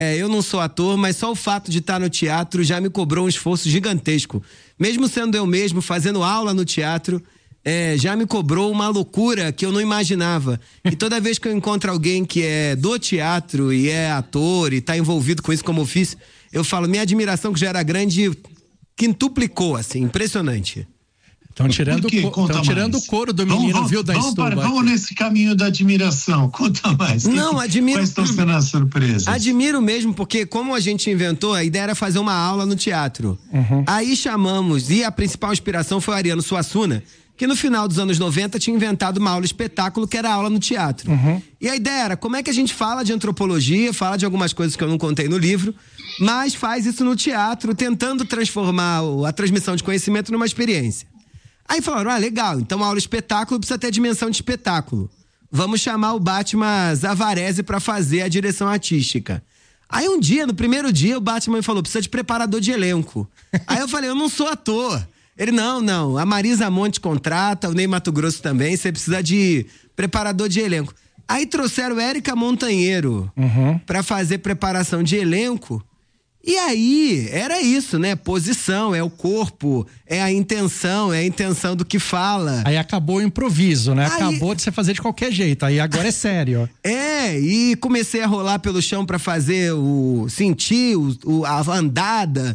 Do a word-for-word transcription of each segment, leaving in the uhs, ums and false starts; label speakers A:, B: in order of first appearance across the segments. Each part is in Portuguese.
A: É, eu não sou ator, mas só o fato de estar no teatro já me cobrou um esforço gigantesco. Mesmo sendo eu mesmo fazendo aula no teatro, é, já me cobrou uma loucura que eu não imaginava. E toda vez que eu encontro alguém que é do teatro e é ator e está envolvido com isso como ofício, eu falo, minha admiração que já era grande quintuplicou, assim, impressionante.
B: Estão tirando, co tirando o couro do menino, vamos, viu, da
C: vamos, para, vamos nesse caminho da admiração. Conta mais.
A: Não,
C: que,
A: admiro.
C: Quais estão sendo as surpresas?
A: Admiro mesmo, porque como a gente inventou, a ideia era fazer uma aula no teatro. Uhum. Aí chamamos, e a principal inspiração foi o Ariano Suassuna, que no final dos anos noventa tinha inventado uma aula espetáculo que era aula no teatro. Uhum. E a ideia era, como é que a gente fala de antropologia, fala de algumas coisas que eu não contei no livro, mas faz isso no teatro, tentando transformar a transmissão de conhecimento numa experiência. Aí falaram, ah, legal, então a aula espetáculo precisa ter dimensão de espetáculo. Vamos chamar o Batman Zavarese para fazer a direção artística. Aí um dia, no primeiro dia, o Batman me falou, precisa de preparador de elenco. Aí eu falei, eu não sou ator. Ele, não, não, a Marisa Monte contrata, o Ney Mato Grosso também, você precisa de preparador de elenco. Aí trouxeram Érica Montanheiro uhum. para fazer preparação de elenco. E aí, era isso, né? Posição, é o corpo, é a intenção, é a intenção do que fala.
B: Aí acabou o improviso, né? Aí... Acabou de você fazer de qualquer jeito, aí agora é sério.
A: É, e comecei a rolar pelo chão pra fazer o... sentir o, o, a andada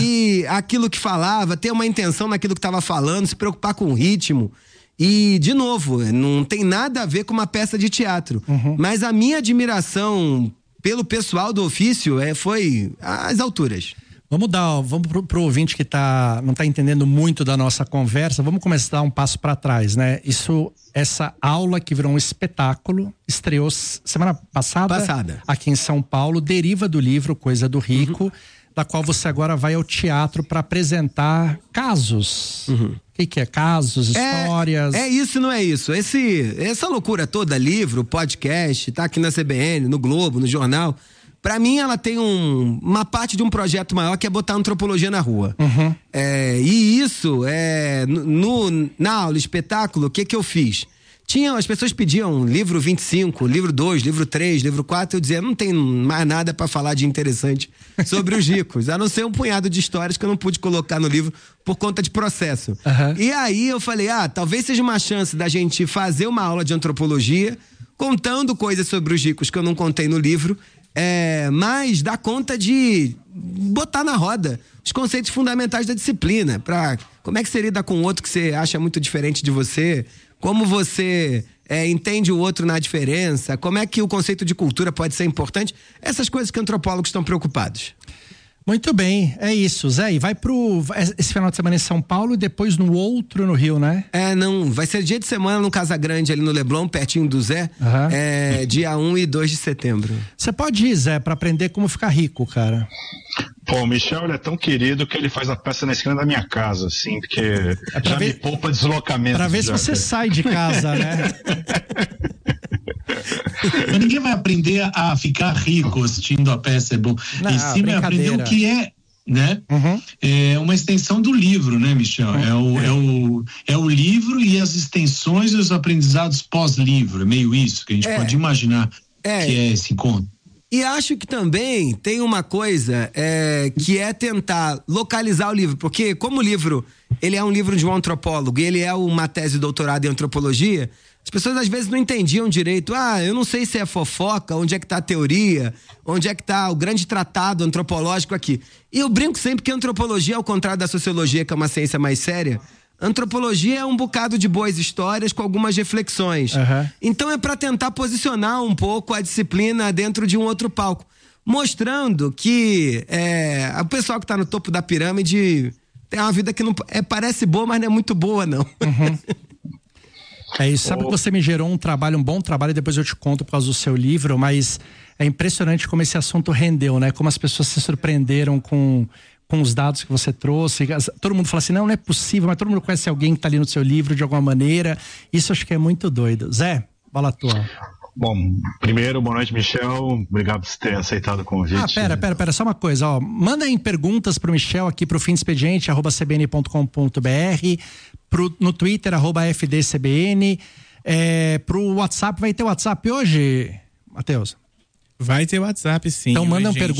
A: e aquilo que falava, ter uma intenção naquilo que tava falando, se preocupar com o ritmo. E, de novo, não tem nada a ver com uma peça de teatro. Uhum. Mas a minha admiração... pelo pessoal do ofício, é, foi às alturas.
B: Vamos dar, vamos pro, pro ouvinte que tá, não tá entendendo muito da nossa conversa, vamos começar a dar um passo para trás, né? Isso, essa aula que virou um espetáculo, estreou semana passada,
A: passada.
B: aqui em São Paulo, deriva do livro Coisa do Rico, uhum. da qual você agora vai ao teatro para apresentar casos. Uhum. O que, que é? Casos, histórias?
A: É, é isso, não é isso. Esse, essa loucura toda, livro, podcast, tá aqui na C B N, no Globo, no jornal. Pra mim, ela tem um, uma parte de um projeto maior que é botar antropologia na rua. Uhum. É, e isso, é, no, na aula, espetáculo, o que que eu fiz? Tinha, as pessoas pediam livro vinte e cinco, livro dois, livro três, livro quatro, eu dizia, não tem mais nada pra falar de interessante sobre os ricos, a não ser um punhado de histórias que eu não pude colocar no livro por conta de processo. Uhum. E aí eu falei, ah, talvez seja uma chance da gente fazer uma aula de antropologia, contando coisas sobre os ricos que eu não contei no livro, é, mas dá conta de botar na roda os conceitos fundamentais da disciplina, pra como é que você lida com o outro que você acha muito diferente de você, como você é, entende o outro na diferença, como é que o conceito de cultura pode ser importante, essas coisas que antropólogos estão preocupados.
B: Muito bem, é isso, Zé, e vai pro, esse final de semana em São Paulo e depois no outro no Rio, né?
A: É, não, vai ser dia de semana no Casa Grande ali no Leblon, pertinho do Zé, uhum. é, dia um e dois de setembro.
B: Você pode ir, Zé, pra aprender como ficar rico, cara.
D: Pô, o Michel, ele é tão querido que ele faz a peça na esquina da minha casa, assim, porque é já ver, me poupa deslocamento.
B: Pra ver
D: já,
B: se você cara. sai de casa, né?
C: Mas ninguém vai aprender a ficar rico assistindo a peça, é bom. Não, e sim vai aprender o que é, né? Uhum. É uma extensão do livro, né, Michel? Uhum. É, o, é, o, é o livro e as extensões e os aprendizados pós-livro. É meio isso que a gente é. pode imaginar é. que é esse encontro.
A: E acho que também tem uma coisa é, que é tentar localizar o livro, porque como o livro, ele é um livro de um antropólogo e ele é uma tese de doutorado em antropologia, as pessoas às vezes não entendiam direito, ah, eu não sei se é fofoca, onde é que tá a teoria, onde é que tá o grande tratado antropológico aqui. E eu brinco sempre que a antropologia, ao contrário da sociologia, que é uma ciência mais séria, antropologia é um bocado de boas histórias com algumas reflexões. Uhum. Então é para tentar posicionar um pouco a disciplina dentro de um outro palco, mostrando que é, o pessoal que está no topo da pirâmide tem uma vida que não é, parece boa, mas não é muito boa, não.
B: Uhum. É isso, sabe que você me gerou um trabalho, um bom trabalho, e depois eu te conto por causa do seu livro, mas é impressionante como esse assunto rendeu, né? Como as pessoas se surpreenderam com, com os dados que você trouxe. Todo mundo fala assim, não, não é possível, mas todo mundo conhece alguém que está ali no seu livro de alguma maneira. Isso acho que é muito doido. Zé, bola tua.
D: Bom, primeiro, boa noite, Michel. Obrigado por ter aceitado o convite.
B: Ah, pera, pera, pera, só uma coisa, ó. Mandem perguntas pro Michel aqui pro fim de expediente, arroba c b n ponto com ponto b r, pro, no Twitter, arroba f d c b n, é, pro WhatsApp, vai ter WhatsApp hoje, Matheus?
E: Vai ter WhatsApp, sim.
B: Então mandam
E: gente...
B: perguntas.